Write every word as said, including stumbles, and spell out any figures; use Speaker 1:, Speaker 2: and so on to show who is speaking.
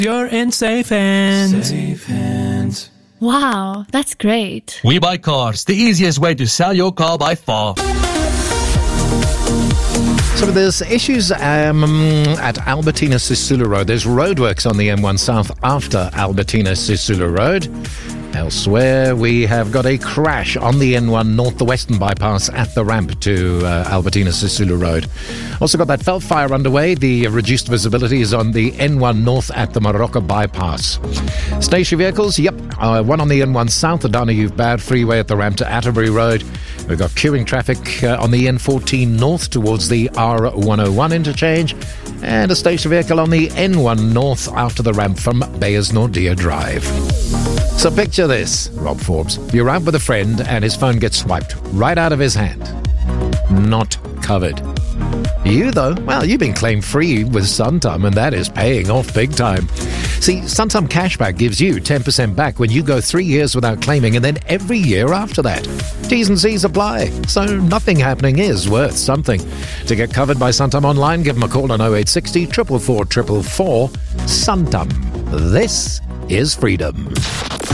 Speaker 1: You're in safe hands. Safe hands.
Speaker 2: Wow, that's great.
Speaker 3: We Buy Cars, the easiest way to sell your car by far.
Speaker 4: So there's issues um, at Albertina Sisulu Road. There's roadworks on the M one South after Albertina Sisulu Road. Elsewhere, we have got a crash on the N one North, the Western Bypass at the ramp to uh, Albertina Sisulu Road. Also got that Veld fire underway. The reduced visibility is on the N one North at the Morocco Bypass. Station vehicles, yep. Uh, one on the N one South, the Donahue Bad Freeway at the ramp to Atterbury Road. We've got queuing traffic uh, on the N fourteen North towards the R one oh one interchange. And a station vehicle on the N one North after the ramp from Bayers Nordia Drive. So picture this, Rob Forbes. You're out with a friend and his phone gets swiped right out of his hand. Not covered. You, though, well, you've been claim free with Suntum, and that is paying off big time. See, Suntum Cashback gives you ten percent back when you go three years without claiming, and then every year after that. T's and C's apply, so nothing happening is worth something. To get covered by Suntum Online, give them a call on oh eight six oh, four four four four four four. Suntum. This is freedom.